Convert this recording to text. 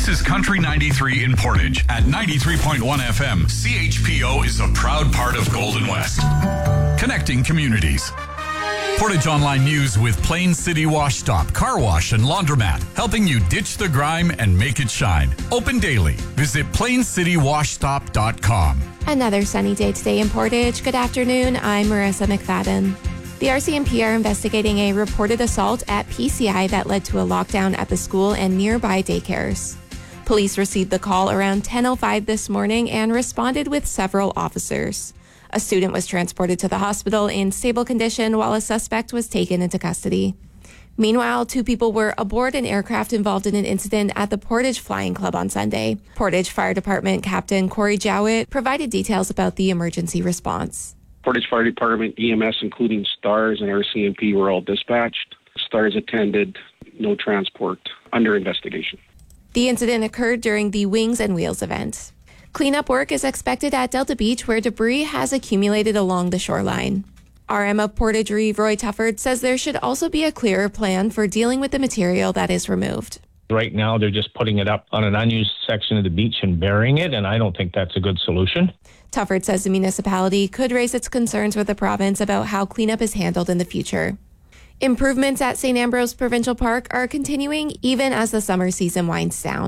This is Country 93 in Portage. At 93.1 FM, CHPO is a proud part of Golden West. Connecting communities. Portage Online News with Plain City Wash Stop, Car Wash and Laundromat, helping you ditch the grime and make it shine. Open daily. Visit plaincitywashstop.com. Another sunny day today in Portage. Good afternoon. I'm Marissa McFadden. The RCMP are investigating a reported assault at PCI that led to a lockdown at the school and nearby daycares. Police received the call around 10:05 this morning and responded with several officers. A student was transported to the hospital in stable condition while a suspect was taken into custody. Meanwhile, 2 people were aboard an aircraft involved in an incident at the Portage Flying Club on Sunday. Portage Fire Department Captain Corey Jowett provided details about the emergency response. Portage Fire Department, EMS, including STARS and RCMP, were all dispatched. STARS attended, no transport, under investigation. The incident occurred during the Wings and Wheels event. Cleanup work is expected at Delta Beach, where debris has accumulated along the shoreline. RM of Portage Reeve, Roy Tufford, says there should also be a clearer plan for dealing with the material that is removed. Right now, they're just putting it up on an unused section of the beach and burying it, and I don't think that's a good solution. Tufford says the municipality could raise its concerns with the province about how cleanup is handled in the future. Improvements at St. Ambrose Provincial Park are continuing even as the summer season winds down.